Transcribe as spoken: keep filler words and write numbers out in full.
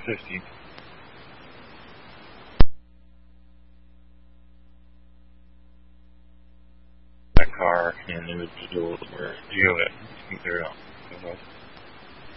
fifty. That car and individuals were you go ahead. You can clear it out. Go ahead.